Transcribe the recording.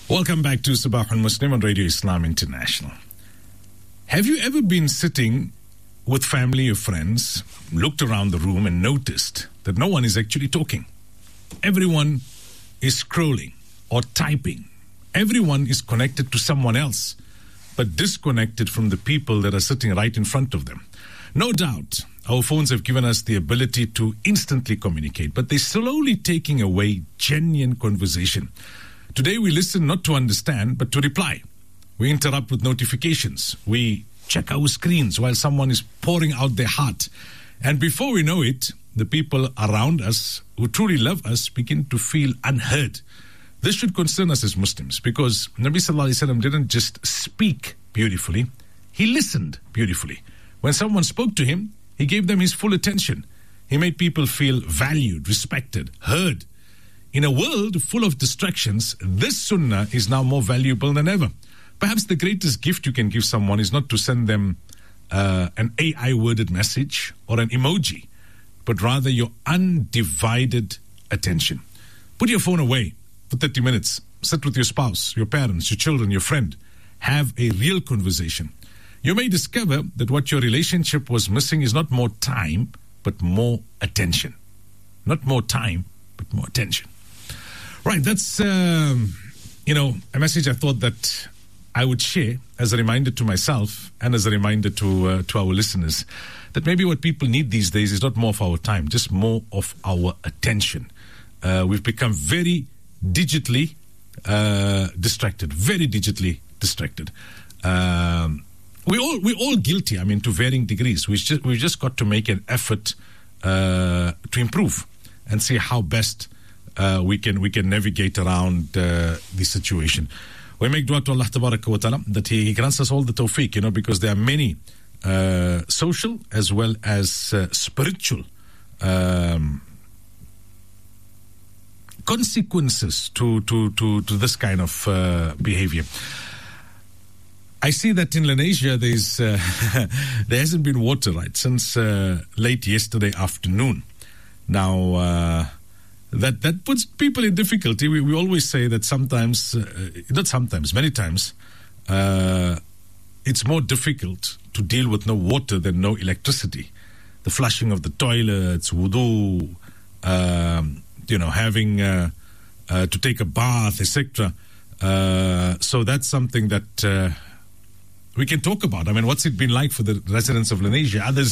Welcome back to Sabah al-Muslim on Radio Islam International. Have you ever been sitting with family or friends, looked around the room and noticed that no one is actually talking? Everyone is scrolling or typing. Everyone is connected to someone else, but disconnected from the people that are sitting right in front of them. No doubt, our phones have given us the ability to instantly communicate, but they're slowly taking away genuine conversation. Today we listen not to understand, but to reply. We interrupt with notifications. We check our screens while someone is pouring out their heart. And before we know it, the people around us who truly love us begin to feel unheard. This should concern us as Muslims, because Nabi Sallallahu Alaihi Wasallam didn't just speak beautifully, he listened beautifully. When someone spoke to him, he gave them his full attention. He made people feel valued, respected, heard. In a world full of distractions, this sunnah is now more valuable than ever. Perhaps the greatest gift you can give someone is not to send them an AI-worded message or an emoji, but rather your undivided attention. Put your phone away for 30 minutes. Sit with your spouse, your parents, your children, your friend. Have a real conversation. You may discover that what your relationship was missing is not more time, but more attention. Not more time, but more attention. Right, that's, a message I thought that I would share as a reminder to myself and as a reminder to our listeners that maybe what people need these days is not more of our time, just more of our attention. We've become very digitally distracted, very digitally distracted. We're all guilty, to varying degrees. We've just got to make an effort to improve and see how best we can navigate around the situation. We make dua to Allah Tabaraka wa Ta'ala that He grants us all the tawfiq, because there are many social as well as spiritual consequences to this kind of behavior. I see that in Lenasia there hasn't been water since late yesterday afternoon. Now that puts people in difficulty. We always say that many times it's more difficult to deal with no water than no electricity. The flushing of the toilets, wudu, having to take a bath, etc. So that's something that we can talk about. What's it been like for the residents of Lenasia? Others